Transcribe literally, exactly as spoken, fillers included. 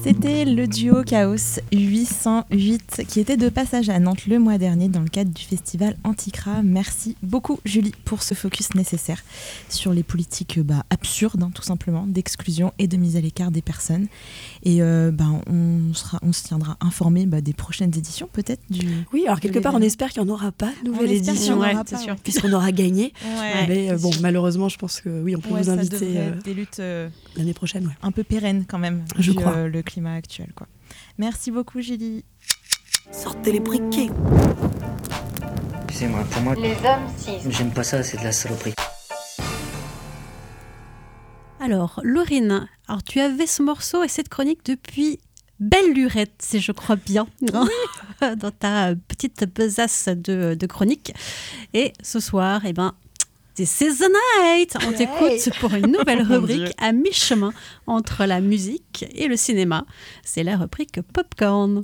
C'était le duo Chaos huit cent huit qui était de passage à Nantes le mois dernier dans le cadre du festival Anticra. Merci beaucoup Julie pour ce focus nécessaire sur les politiques bah, absurdes hein, tout simplement, d'exclusion et de mise à l'écart des personnes. Et euh, bah, on, sera, on se tiendra informé bah, des prochaines éditions peut-être du... Oui, alors quelque part on espère qu'il n'y en aura pas de nouvelle édition, ouais, c'est sûr, puisqu'on aura gagné. Ouais, mais euh, bon, sûr. Malheureusement je pense que oui, on peut ouais, vous inviter ça euh, des luttes euh, l'année prochaine. Ouais. Un peu pérennes quand même, je vu, crois. Euh, le climat actuel, quoi. Merci beaucoup Julie. Sortez les briquets. Excusez-moi, pour moi, les hommes cis. J'aime pas ça, c'est de la saloperie. Alors, Laurine, alors tu avais ce morceau et cette chronique depuis belle lurette, si je crois bien, hein, dans ta petite besace de, de chronique. Et ce soir, eh ben, This is the night. On t'écoute pour une nouvelle rubrique à mi-chemin entre la musique et le cinéma. C'est la rubrique Popcorn.